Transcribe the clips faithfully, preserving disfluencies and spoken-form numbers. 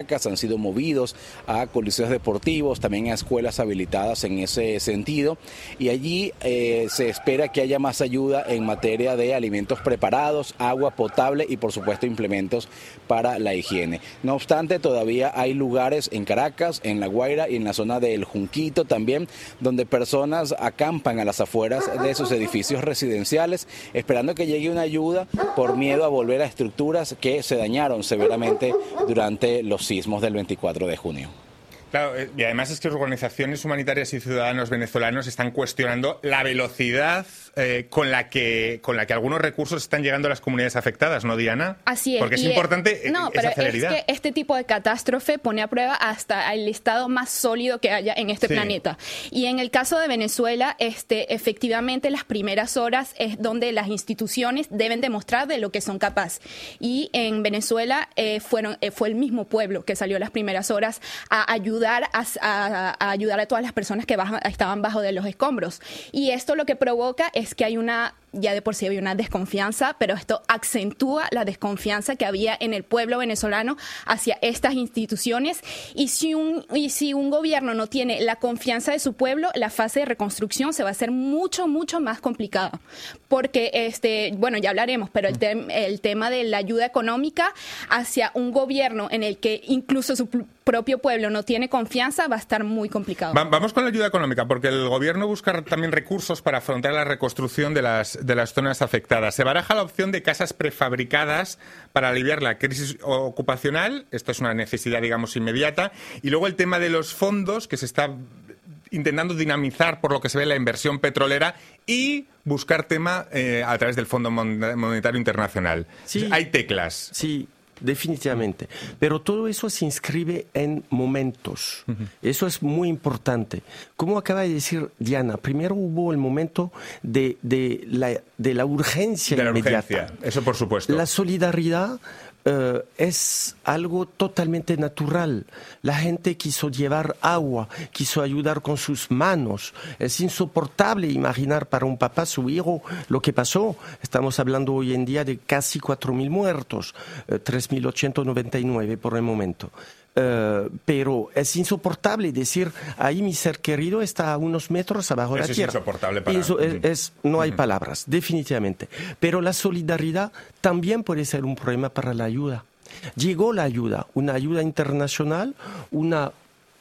Caracas han sido movidos a coliseos deportivos, también a escuelas habilitadas en ese sentido, y allí eh, se espera que haya más ayuda en materia de alimentos preparados, agua potable y por supuesto implementos para la higiene. No obstante, todavía hay lugares en Caracas, en La Guaira y en la zona del Junquito también, donde personas acampan a las afueras de sus edificios residenciales, esperando que llegue una ayuda por miedo a volver a estructuras que se dañaron severamente durante los sismos del veinticuatro de junio. Claro, y además es que organizaciones humanitarias y ciudadanos venezolanos están cuestionando la velocidad eh, con la que con la que algunos recursos están llegando a las comunidades afectadas, ¿no, Diana? Así es. Porque es y importante es, no, esa pero celeridad. Es que este tipo de catástrofe pone a prueba hasta el estado más sólido que haya en este sí. planeta. Y en el caso de Venezuela, este, efectivamente las primeras horas es donde las instituciones deben demostrar de lo que son capaces. Y en Venezuela eh, fueron eh, fue el mismo pueblo que salió las primeras horas a ayudar a, a, a ayudar a todas las personas que baja, estaban bajo de los escombros. Y esto lo que provoca es que hay una, ya de por sí había una desconfianza, pero esto acentúa la desconfianza que había en el pueblo venezolano hacia estas instituciones. Y si un, y si un gobierno no tiene la confianza de su pueblo, la fase de reconstrucción se va a hacer mucho, mucho más complicada. Porque, este, bueno, ya hablaremos, pero el, te, el tema de la ayuda económica hacia un gobierno en el que incluso su propio pueblo no tiene confianza va a estar muy complicado. Va, vamos con la ayuda económica, porque el gobierno busca también recursos para afrontar la reconstrucción de las, de las zonas afectadas. Se baraja la opción de casas prefabricadas para aliviar la crisis ocupacional. Esto es una necesidad, digamos, inmediata. Y luego el tema de los fondos, que se está intentando dinamizar por lo que se ve la inversión petrolera y buscar tema eh, a través del Fondo Monetario Internacional. Sí, hay teclas. Sí, definitivamente. Pero todo eso se inscribe en momentos. Uh-huh. Eso es muy importante. Como acaba de decir Diana, primero hubo el momento de, de, la, de la urgencia de la inmediata. Urgencia. Eso por supuesto. La solidaridad Uh, es algo totalmente natural. La gente quiso llevar agua, quiso ayudar con sus manos. Es insoportable imaginar para un papá, su hijo, lo que pasó. Estamos hablando hoy en día de casi cuatro mil muertos, uh, tres mil ochocientos noventa y nueve por el momento. Uh, pero es insoportable decir, ahí mi ser querido está a unos metros abajo de la tierra. Eso es insoportable para... Eso es, es, no hay palabras, definitivamente. Pero la solidaridad también puede ser un problema para la ayuda. Llegó la ayuda, una ayuda internacional, una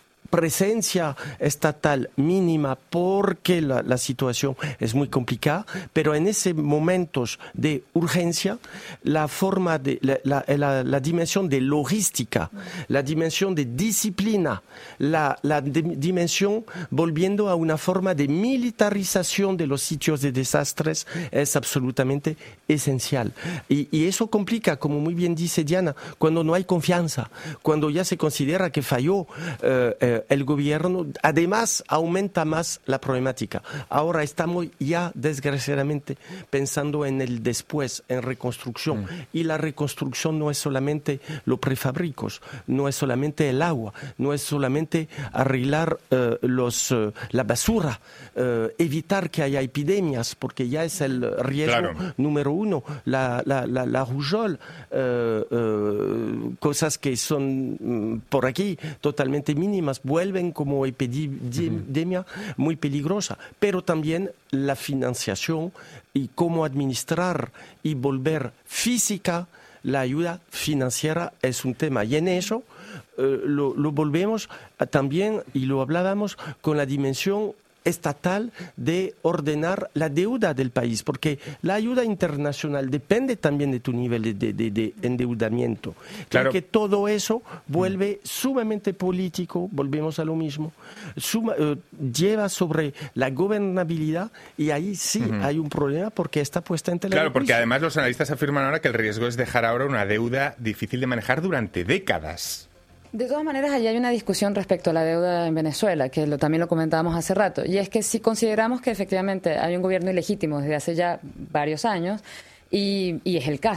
presencia estatal mínima porque la, la situación es muy complicada, pero en esos momentos de urgencia, la forma de la, la, la, la dimensión de logística, la dimensión de disciplina, la, la de, dimensión volviendo a una forma de militarización de los sitios de desastres es absolutamente esencial. Y, y eso complica, como muy bien dice Diana, cuando no hay confianza, cuando ya se considera que falló eh, eh, el gobierno, además aumenta más la problemática. Ahora estamos ya desgraciadamente pensando en el después, en reconstrucción. Mm. Y la reconstrucción no es solamente los prefabricos, no es solamente el agua, no es solamente arreglar uh, los, uh, la basura, uh, evitar que haya epidemias, porque ya es el riesgo claro. número uno, la, la, la, la rougeole, uh, uh, cosas que son um, por aquí totalmente mínimas, vuelven como epidemia muy peligrosa, pero también la financiación y cómo administrar y volver física la ayuda financiera es un tema. Y en eso eh, lo, lo volvemos a también, y lo hablábamos, con la dimensión estatal de ordenar la deuda del país, porque la ayuda internacional depende también de tu nivel de, de, de endeudamiento. Claro. Que todo eso vuelve sumamente político, volvemos a lo mismo, suma, eh, lleva sobre la gobernabilidad, y ahí sí uh-huh. hay un problema porque está puesta en tela. Claro, porque además los analistas afirman ahora que el riesgo es dejar ahora una deuda difícil de manejar durante décadas. De todas maneras, allí hay una discusión respecto a la deuda en Venezuela, que lo, también lo comentábamos hace rato, y es que si consideramos que efectivamente hay un gobierno ilegítimo desde hace ya varios años, y, y es el caso,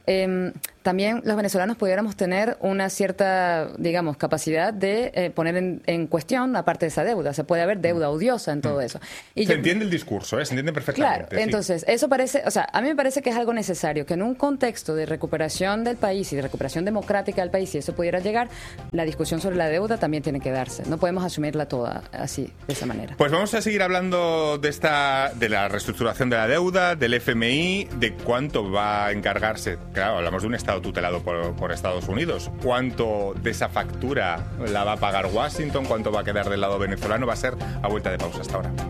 eh, también los venezolanos pudiéramos tener una cierta, digamos, capacidad de eh, poner en, en cuestión la parte de esa deuda. Se puede haber deuda odiosa en todo eso. Y se yo, entiende el discurso, ¿eh? Se entiende perfectamente. Claro, entonces, sí. Eso parece, o sea, a mí me parece que es algo necesario, que en un contexto de recuperación del país y de recuperación democrática del país, si eso pudiera llegar, la discusión sobre la deuda también tiene que darse. No podemos asumirla toda así, de esa manera. Pues vamos a seguir hablando de esta, de la reestructuración de la deuda, del F M I, de cuánto va a encargarse. Claro, hablamos de un Estado tutelado por, por Estados Unidos. ¿Cuánto de esa factura la va a pagar Washington? ¿Cuánto va a quedar del lado venezolano? Va a ser a vuelta de pausa hasta ahora.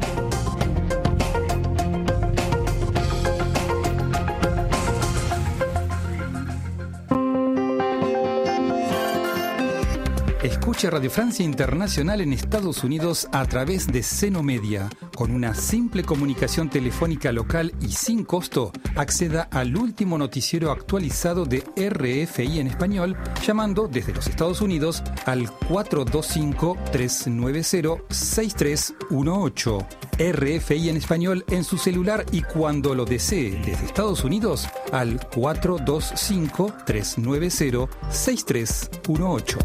Escuche Radio Francia Internacional en Estados Unidos a través de Seno Media. Con una simple comunicación telefónica local y sin costo, acceda al último noticiero actualizado de R F I en español, llamando desde los Estados Unidos al cuatro dos cinco, tres nueve cero, seis tres uno ocho. R F I en español en su celular y cuando lo desee desde Estados Unidos al cuatro dos cinco, tres nueve cero, seis tres uno ocho.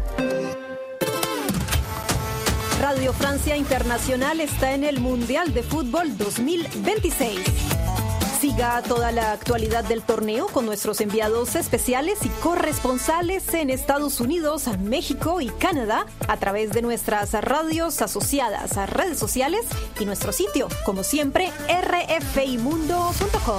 Radio Francia Internacional está en el Mundial de Fútbol dos mil veintiséis. Siga toda la actualidad del torneo con nuestros enviados especiales y corresponsales en Estados Unidos, México y Canadá a través de nuestras radios asociadas a redes sociales y nuestro sitio, como siempre, r f i mundo punto com.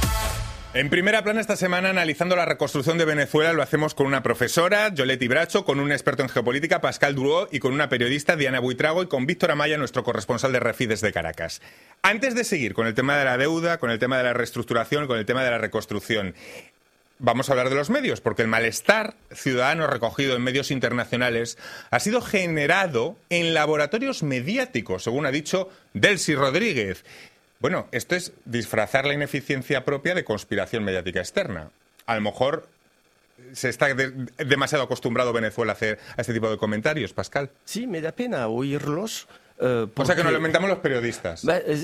En primera plana esta semana, analizando la reconstrucción de Venezuela, lo hacemos con una profesora, Yoletti Bracho, con un experto en geopolítica, Pascal Drouot, y con una periodista, Diana Buitrago, y con Víctor Amaya, nuestro corresponsal de R F I desde Caracas. Antes de seguir con el tema de la deuda, con el tema de la reestructuración, con el tema de la reconstrucción, vamos a hablar de los medios, porque el malestar ciudadano recogido en medios internacionales ha sido generado en laboratorios mediáticos, según ha dicho Delcy Rodríguez. Bueno, esto es disfrazar la ineficiencia propia de conspiración mediática externa. A lo mejor se está de, demasiado acostumbrado Venezuela a hacer a este tipo de comentarios, Pascal. Sí, me da pena oírlos. Uh, porque... O sea que nos lo inventamos los periodistas.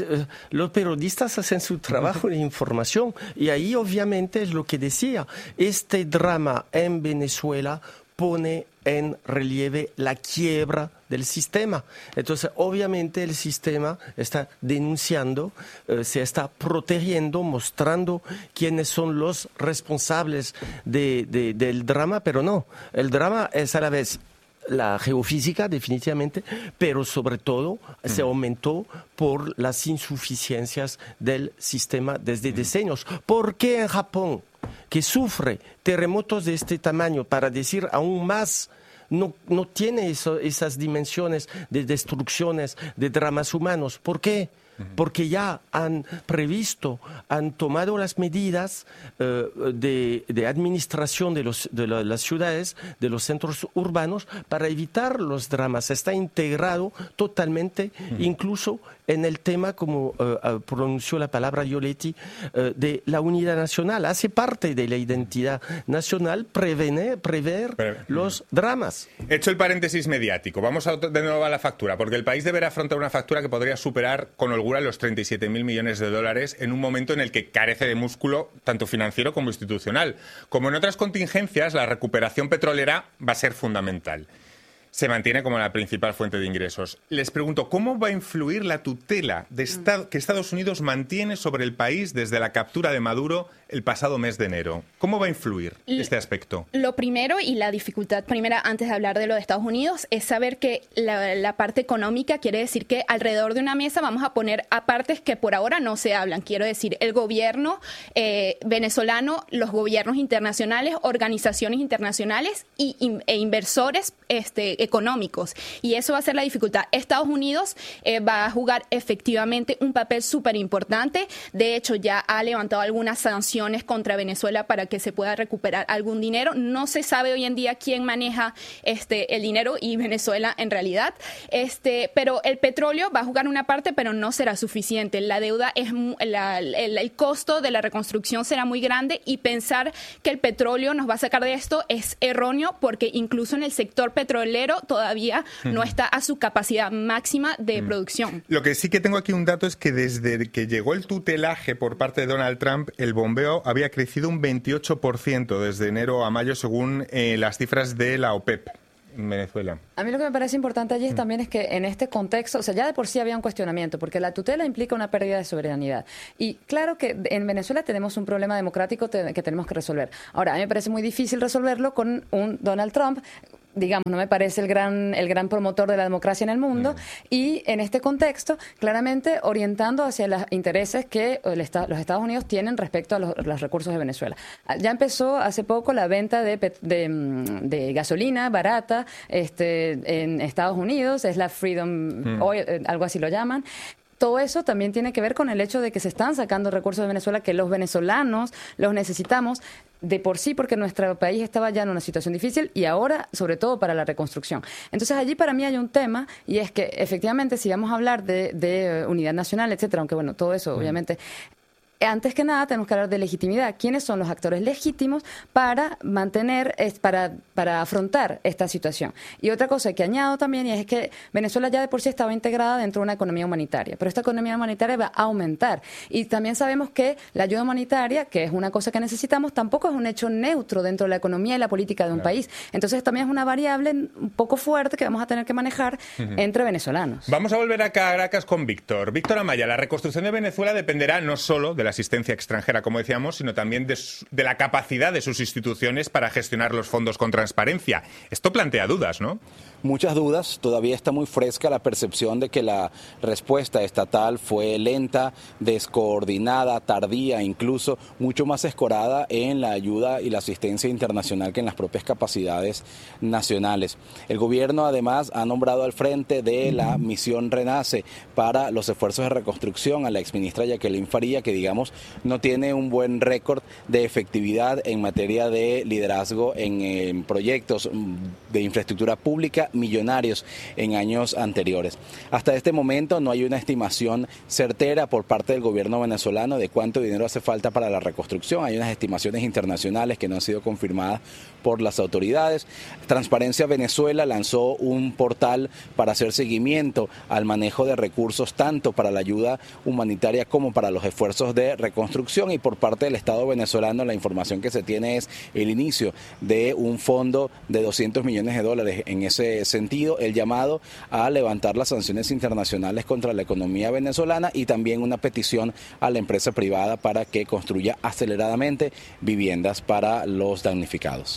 Los periodistas hacen su trabajo de información y ahí obviamente es lo que decía. Este drama en Venezuela pone en relieve la quiebra del sistema. Entonces, obviamente, el sistema está denunciando, eh, se está protegiendo, mostrando quiénes son los responsables de, de, del drama, pero no, el drama es a la vez la geofísica, definitivamente, pero sobre todo mm. se aumentó por las insuficiencias del sistema desde mm. decenios. ¿Por qué en Japón, que sufre terremotos de este tamaño, para decir aún más, no, no tiene eso, esas dimensiones de destrucciones, de dramas humanos? ¿Por qué? Porque ya han previsto, han tomado las medidas eh, de, de administración de, los, de la, las ciudades, de los centros urbanos, para evitar los dramas. Está integrado totalmente, uh-huh. incluso en el tema, como uh, pronunció la palabra Yoletti, uh, de la unidad nacional. Hace parte de la identidad nacional prevenir, prever Pero, los dramas. Hecho el paréntesis mediático, vamos a, de nuevo a la factura, porque el país deberá afrontar una factura que podría superar con holgura los treinta y siete mil millones de dólares en un momento en el que carece de músculo tanto financiero como institucional. Como en otras contingencias, la recuperación petrolera va a ser fundamental. Se mantiene como la principal fuente de ingresos. Les pregunto, ¿cómo va a influir la tutela de esta- que Estados Unidos mantiene sobre el país desde la captura de Maduro el pasado mes de enero? ¿Cómo va a influir este aspecto? Lo primero y la dificultad primera, antes de hablar de lo de Estados Unidos, es saber que la, la parte económica quiere decir que alrededor de una mesa vamos a poner a partes que por ahora no se hablan. Quiero decir, el gobierno eh, venezolano, los gobiernos internacionales, organizaciones internacionales y, y, e inversores este, económicos. Y eso va a ser la dificultad. Estados Unidos eh, va a jugar efectivamente un papel súper importante. De hecho, ya ha levantado algunas sanciones contra Venezuela para que se pueda recuperar algún dinero. No se sabe hoy en día quién maneja este, el dinero y Venezuela en realidad. Este, pero el petróleo va a jugar una parte, pero no será suficiente. La deuda es la, el, el costo de la reconstrucción será muy grande y pensar que el petróleo nos va a sacar de esto es erróneo porque incluso en el sector petrolero petrolero todavía uh-huh. no está a su capacidad máxima de uh-huh. producción. Lo que sí que tengo aquí un dato es que desde que llegó el tutelaje por parte de Donald Trump, el bombeo había crecido un veintiocho por ciento desde enero a mayo, según eh, las cifras de la OPEP. En Venezuela. A mí lo que me parece importante allí también es que en este contexto, o sea, ya de por sí había un cuestionamiento, porque la tutela implica una pérdida de soberanidad. Y claro que en Venezuela tenemos un problema democrático te- que tenemos que resolver. Ahora, a mí me parece muy difícil resolverlo con un Donald Trump, digamos, no me parece el gran, el gran promotor de la democracia en el mundo, mm. y en este contexto, claramente orientando hacia los intereses que el esta- los Estados Unidos tienen respecto a los, los recursos de Venezuela. Ya empezó hace poco la venta de, pet- de, de gasolina barata este, en Estados Unidos, es la Freedom mm. Oil, algo así lo llaman. Todo eso también tiene que ver con el hecho de que se están sacando recursos de Venezuela que los venezolanos los necesitamos de por sí porque nuestro país estaba ya en una situación difícil y ahora, sobre todo, para la reconstrucción. Entonces, allí para mí hay un tema y es que, efectivamente, si vamos a hablar de, de unidad nacional, etcétera, aunque, bueno, todo eso, mm. obviamente... Antes que nada, tenemos que hablar de legitimidad. ¿Quiénes son los actores legítimos para mantener, para, para afrontar esta situación? Y otra cosa que añado también es que Venezuela ya de por sí estaba integrada dentro de una economía humanitaria, pero esta economía humanitaria va a aumentar. Y también sabemos que la ayuda humanitaria, que es una cosa que necesitamos, tampoco es un hecho neutro dentro de la economía y la política de un claro. país. Entonces también es una variable un poco fuerte que vamos a tener que manejar uh-huh. entre venezolanos. Vamos a volver a Caracas con Víctor. Víctor Amaya, la reconstrucción de Venezuela dependerá no solo de la asistencia extranjera, como decíamos, sino también de, su, de la capacidad de sus instituciones para gestionar los fondos con transparencia. Esto plantea dudas, ¿no? Muchas dudas. Todavía está muy fresca la percepción de que la respuesta estatal fue lenta, descoordinada, tardía, incluso mucho más escorada en la ayuda y la asistencia internacional que en las propias capacidades nacionales. El gobierno además ha nombrado al frente de la misión Renace para los esfuerzos de reconstrucción a la exministra Jacqueline Faría, que digamos no tiene un buen récord de efectividad en materia de liderazgo en, en proyectos de infraestructura pública millonarios en años anteriores. Hasta este momento no hay una estimación certera por parte del gobierno venezolano de cuánto dinero hace falta para la reconstrucción. Hay unas estimaciones internacionales que no han sido confirmadas por las autoridades. Transparencia Venezuela lanzó un portal para hacer seguimiento al manejo de recursos tanto para la ayuda humanitaria como para los esfuerzos de reconstrucción, y por parte del Estado venezolano la información que se tiene es el inicio de un fondo de doscientos millones de dólares. En ese sentido, el llamado a levantar las sanciones internacionales contra la economía venezolana y también una petición a la empresa privada para que construya aceleradamente viviendas para los damnificados.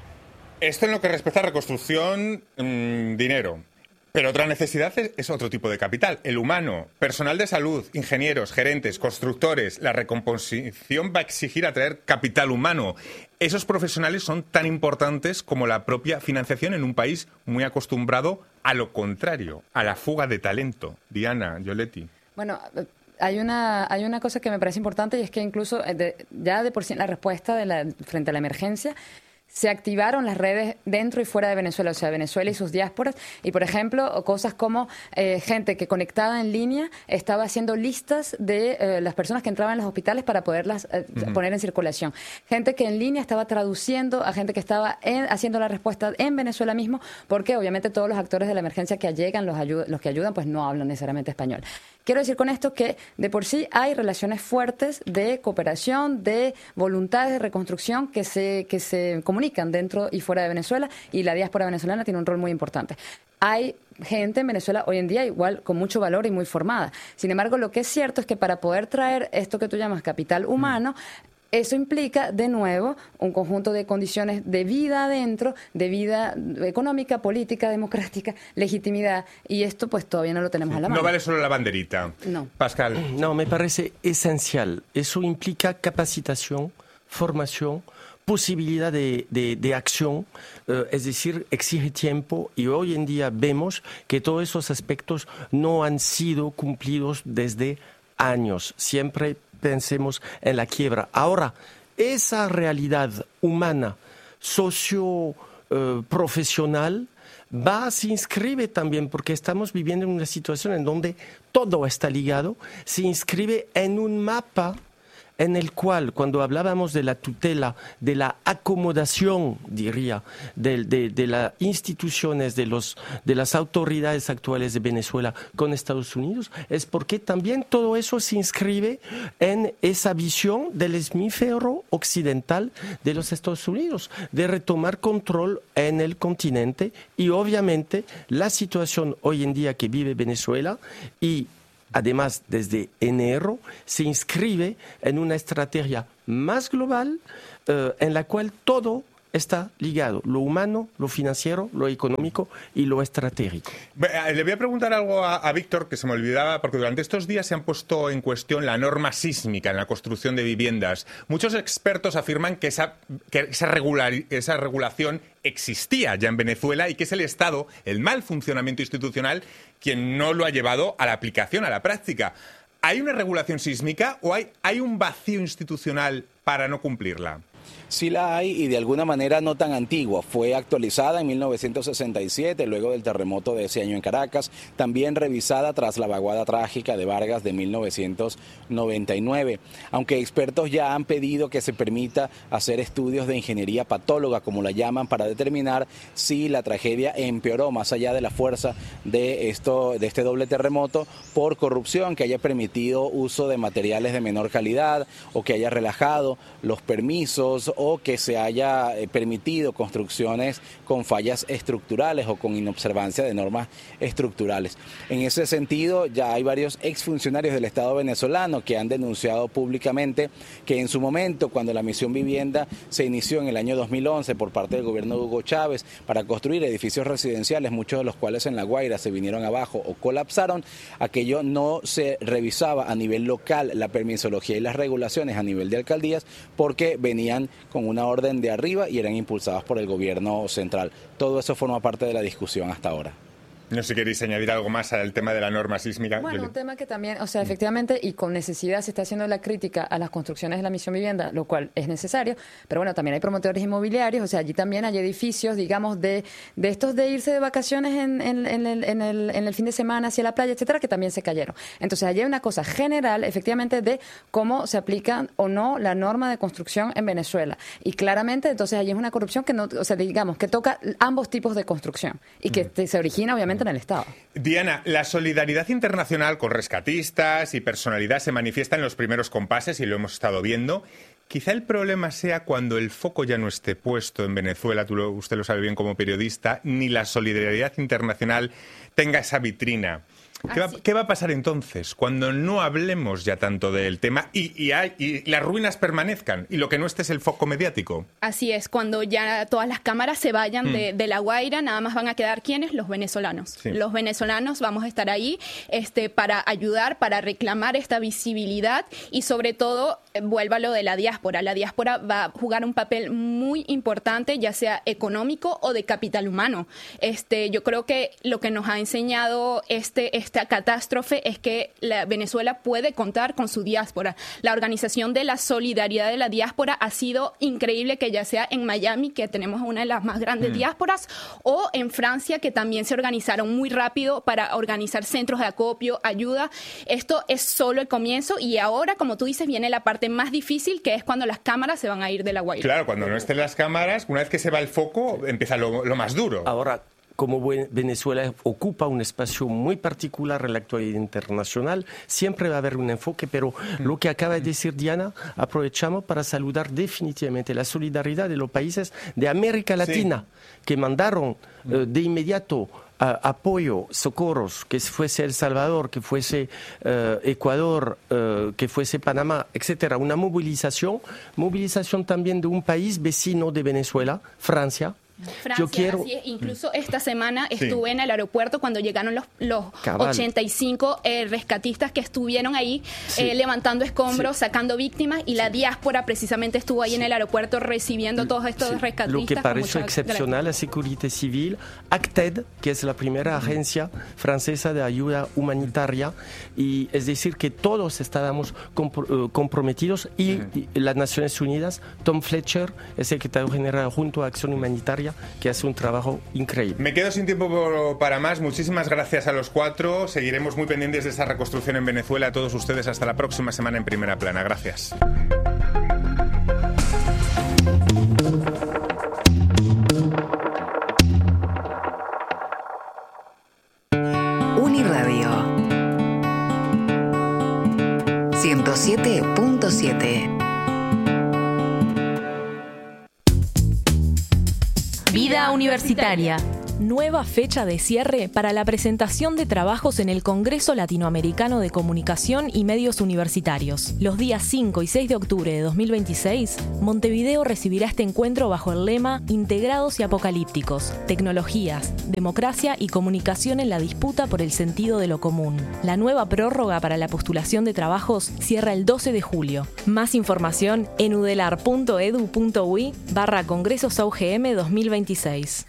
Esto en lo que respecta a reconstrucción, mmm, dinero. Pero otra necesidad es, es otro tipo de capital, el humano, personal de salud, ingenieros, gerentes, constructores. La recomposición va a exigir atraer capital humano. Esos profesionales son tan importantes como la propia financiación en un país muy acostumbrado a lo contrario, a la fuga de talento. Diana, Yoletti. Bueno, hay una, hay una cosa que me parece importante y es que incluso de, ya de por sí en la respuesta de la, frente a la emergencia, se activaron las redes dentro y fuera de Venezuela, o sea, Venezuela y sus diásporas, y por ejemplo, cosas como eh, gente que conectada en línea estaba haciendo listas de eh, las personas que entraban en los hospitales para poderlas eh, uh-huh. poner en circulación. Gente que en línea estaba traduciendo a gente que estaba en, haciendo la respuesta en Venezuela mismo, porque obviamente todos los actores de la emergencia que llegan, los, ayud- los que ayudan, pues no hablan necesariamente español. Quiero decir con esto que de por sí hay relaciones fuertes de cooperación, de voluntades de reconstrucción que se, que se comunican dentro y fuera de Venezuela, y la diáspora venezolana tiene un rol muy importante. Hay gente en Venezuela hoy en día igual con mucho valor y muy formada. Sin embargo, lo que es cierto es que para poder traer esto que tú llamas capital humano, eso implica, de nuevo, un conjunto de condiciones de vida adentro, de vida económica, política, democrática, legitimidad, y esto pues todavía no lo tenemos a la mano. No vale solo la banderita. No. Pascal. No, me parece esencial. Eso implica capacitación, formación, posibilidad de, de, de acción, eh, es decir, exige tiempo, y hoy en día vemos que todos esos aspectos no han sido cumplidos desde años. Siempre pensemos en la quiebra. Ahora, esa realidad humana, socio, eh, profesional, va, se inscribe también, porque estamos viviendo en una situación en donde todo está ligado, se inscribe en un mapa en el cual, cuando hablábamos de la tutela, de la acomodación, diría, de, de, de las instituciones, de, los, de las autoridades actuales de Venezuela con Estados Unidos, es porque también todo eso se inscribe en esa visión del hemisferio occidental de los Estados Unidos, de retomar control en el continente y obviamente la situación hoy en día que vive Venezuela y además desde enero se inscribe en una estrategia más global eh, en la cual todo está ligado, lo humano, lo financiero, lo económico y lo estratégico. Le voy a preguntar algo a, a Víctor, que se me olvidaba, porque durante estos días se han puesto en cuestión la norma sísmica en la construcción de viviendas. Muchos expertos afirman que esa, que esa, regular, esa regulación existía ya en Venezuela y que es el Estado, el mal funcionamiento institucional, quien no lo ha llevado a la aplicación, a la práctica. ¿Hay una regulación sísmica o hay, hay un vacío institucional para no cumplirla? Sí la hay y de alguna manera no tan antigua. Fue actualizada en mil novecientos sesenta y siete, luego del terremoto de ese año en Caracas, también revisada tras la vaguada trágica de Vargas de mil novecientos noventa y nueve. Aunque expertos ya han pedido que se permita hacer estudios de ingeniería patóloga, como la llaman, para determinar si la tragedia empeoró más allá de la fuerza de, esto, de este doble terremoto por corrupción, que haya permitido uso de materiales de menor calidad o que haya relajado los permisos o que se haya permitido construcciones con fallas estructurales o con inobservancia de normas estructurales. En ese sentido, ya hay varios exfuncionarios del Estado venezolano que han denunciado públicamente que en su momento, cuando la Misión Vivienda se inició en el año dos mil once por parte del gobierno de Hugo Chávez para construir edificios residenciales, muchos de los cuales en La Guaira se vinieron abajo o colapsaron, aquello no se revisaba a nivel local, la permisología y las regulaciones a nivel de alcaldías, porque venían con una orden de arriba y eran impulsadas por el gobierno central. Todo eso forma parte de la discusión hasta ahora. No sé si queréis añadir algo más al tema de la norma sísmica. Bueno, un tema que también, o sea, efectivamente, y con necesidad se está haciendo la crítica a las construcciones de la Misión Vivienda, lo cual es necesario, pero bueno, también hay promotores inmobiliarios, o sea, allí también hay edificios, digamos, de, de estos de irse de vacaciones en, en, en, el, en, el, en el fin de semana hacia la playa, etcétera, que también se cayeron. Entonces, allí hay una cosa general, efectivamente, de cómo se aplica o no la norma de construcción en Venezuela. Y claramente, entonces, allí es una corrupción que no, o sea, digamos, que toca ambos tipos de construcción y que mm. se origina, obviamente, en el Estado. Diana, la solidaridad internacional con rescatistas y personalidad se manifiesta en los primeros compases y lo hemos estado viendo. Quizá el problema sea cuando el foco ya no esté puesto en Venezuela, tú lo, usted lo sabe bien como periodista, ni la solidaridad internacional tenga esa vitrina. ¿Qué va, ¿Qué va a pasar entonces cuando no hablemos ya tanto del tema y, y, hay, y las ruinas permanezcan y lo que no esté es el foco mediático? Así es, cuando ya todas las cámaras se vayan mm. de, de La Guaira, nada más van a quedar ¿quiénes? Los venezolanos. Sí. Los venezolanos vamos a estar ahí este, para ayudar, para reclamar esta visibilidad y sobre todo, eh, vuelva a lo de la diáspora. La diáspora va a jugar un papel muy importante, ya sea económico o de capital humano. Este, yo creo que lo que nos ha enseñado este esta catástrofe es que la Venezuela puede contar con su diáspora. La organización de la solidaridad de la diáspora ha sido increíble, que ya sea en Miami, que tenemos una de las más grandes mm. diásporas, o en Francia, que también se organizaron muy rápido para organizar centros de acopio, ayuda. Esto es solo el comienzo y ahora, como tú dices, viene la parte más difícil, que es cuando las cámaras se van a ir de La Guaira. Claro, cuando no estén las cámaras, una vez que se va el foco, empieza lo, lo más duro. Ahora, como Venezuela ocupa un espacio muy particular en la actualidad internacional, siempre va a haber un enfoque, pero lo que acaba de decir Diana, aprovechamos para saludar definitivamente la solidaridad de los países de América Latina, sí. que mandaron uh, de inmediato uh, apoyo, socorros, que fuese El Salvador, que fuese uh, Ecuador, uh, que fuese Panamá, etcétera. Una movilización, movilización también de un país vecino de Venezuela, Francia. Francia, Yo quiero... así es. Incluso esta semana estuve sí. en el aeropuerto cuando llegaron los, los ochenta y cinco eh, rescatistas que estuvieron ahí sí. eh, levantando escombros, sí. sacando víctimas, y la diáspora precisamente estuvo ahí sí. en el aeropuerto recibiendo todos estos sí. rescatistas. Lo que parece excepcional, la Seguridad Civil, ACTED, que es la primera agencia francesa de ayuda humanitaria, y es decir que todos estábamos compro- uh, comprometidos y, y las Naciones Unidas, Tom Fletcher, el secretario general junto a Acción Humanitaria, universitaria que hace un trabajo increíble. Me quedo sin tiempo para más. Muchísimas gracias a los cuatro. Seguiremos muy pendientes de esa reconstrucción en Venezuela. A todos ustedes, hasta la próxima semana en Primera Plana. Gracias. Uniradio ciento siete punto siete. Vida universitaria. Nueva fecha de cierre para la presentación de trabajos en el Congreso Latinoamericano de Comunicación y Medios Universitarios. Los días cinco y seis de octubre de dos mil veintiséis, Montevideo recibirá este encuentro bajo el lema Integrados y Apocalípticos, Tecnologías, Democracia y Comunicación en la disputa por el sentido de lo común. La nueva prórroga para la postulación de trabajos cierra el doce de julio. Más información en udelar.edu.ui barra Congresos A U G M dos mil veintiséis.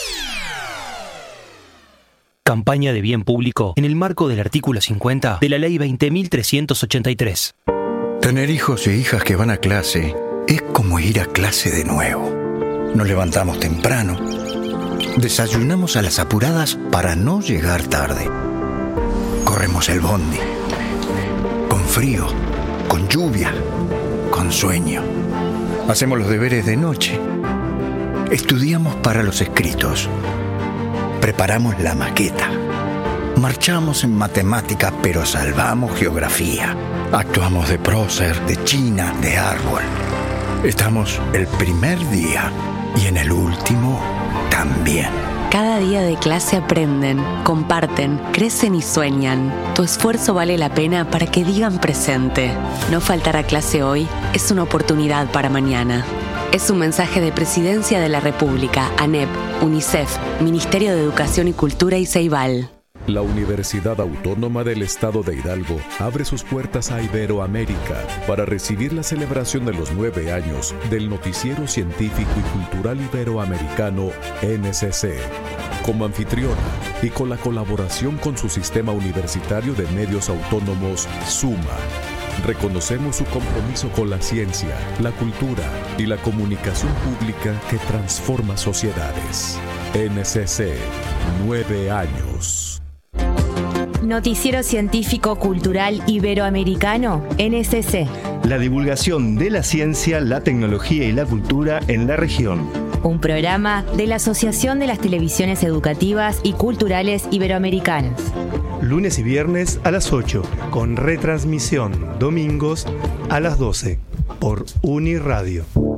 Campaña de bien público en el marco del artículo cincuenta de la Ley veinte mil trescientos ochenta y tres. Tener hijos e hijas que van a clase es como ir a clase de nuevo. Nos levantamos temprano, desayunamos a las apuradas para no llegar tarde. Corremos el bondi, con frío, con lluvia, con sueño. Hacemos los deberes de noche. Estudiamos para los escritos. Preparamos la maqueta. Marchamos en matemáticas, pero salvamos geografía. Actuamos de prócer, de china, de árbol. Estamos el primer día y en el último también. Cada día de clase aprenden, comparten, crecen y sueñan. Tu esfuerzo vale la pena para que digan presente. No faltar a clase hoy es una oportunidad para mañana. Es un mensaje de Presidencia de la República, ANEP, UNICEF, Ministerio de Educación y Cultura y Ceibal. La Universidad Autónoma del Estado de Hidalgo abre sus puertas a Iberoamérica para recibir la celebración de los nueve años del Noticiero Científico y Cultural Iberoamericano N C C. Como anfitriona y con la colaboración con su sistema universitario de medios autónomos, SUMA, reconocemos su compromiso con la ciencia, la cultura y la comunicación pública que transforma sociedades. N C C, nueve años. Noticiero Científico Cultural Iberoamericano, N C C. La divulgación de la ciencia, la tecnología y la cultura en la región. Un programa de la Asociación de las Televisiones Educativas y Culturales Iberoamericanas. Lunes y viernes a las ocho, con retransmisión domingos a las doce, por Uniradio.